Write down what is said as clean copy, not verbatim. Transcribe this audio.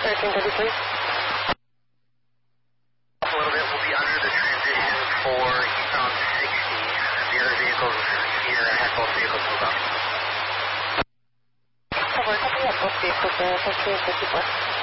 1333. A little bit, we'll be under the transition for eastbound 60. The other vehicles here, I had both vehicles move up. Cover, copy, both vehicles, 1334.